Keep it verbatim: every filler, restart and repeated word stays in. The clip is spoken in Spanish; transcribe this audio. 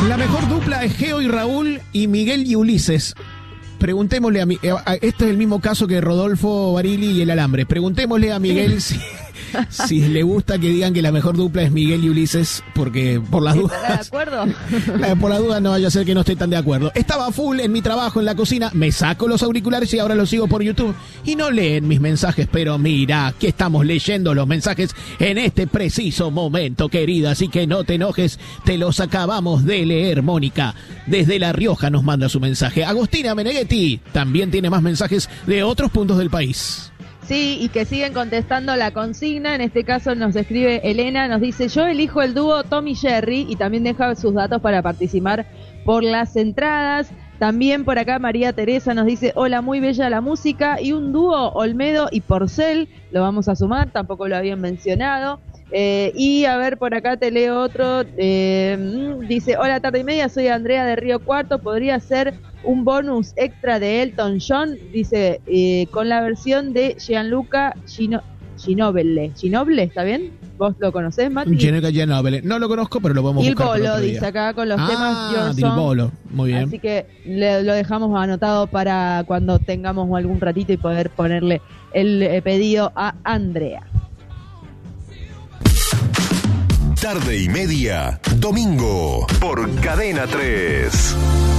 La mejor dupla es Geo y Raúl y Miguel y Ulises. Preguntémosle a mi, este es el mismo caso que Rodolfo Barili y el Alambre. Preguntémosle a Miguel si, si le gusta que digan que la mejor dupla es Miguel y Ulises, porque por las dudas. ¿Estás de acuerdo? Por las dudas no vaya a ser que no esté tan de acuerdo. Estaba full en mi trabajo en la cocina, me saco los auriculares y ahora los sigo por YouTube. Y no leen mis mensajes, pero mira, que estamos leyendo los mensajes en este preciso momento, querida. Así que no te enojes, te los acabamos de leer, Mónica. Desde La Rioja nos manda su mensaje. Agostina Meneghetti también tiene más mensajes de otros puntos del país. Sí, y que siguen contestando la consigna. En este caso nos escribe Elena, nos dice: yo elijo el dúo Tom y Jerry, y también deja sus datos para participar por las entradas. También por acá María Teresa nos dice: hola, muy bella la música, y un dúo Olmedo y Porcel, lo vamos a sumar, tampoco lo habían mencionado. Eh, y a ver, por acá te leo otro, eh, dice: hola, tarde y media, soy Andrea de Río Cuarto, podría ser un bonus extra de Elton John, dice, eh, con la versión de Gianluca Gino, Ginobili. ¿Ginobili? ¿Está bien? ¿Vos lo conocés, Mati? Gianluca Ginobili. No lo conozco, pero lo podemos Il buscar. Bolo, por otro día. dice acá con los ah, temas Johnson. Il Bolo, muy bien. Así que le, lo dejamos anotado para cuando tengamos algún ratito y poder ponerle el eh, pedido a Andrea. Tarde y media, domingo, por Cadena tres.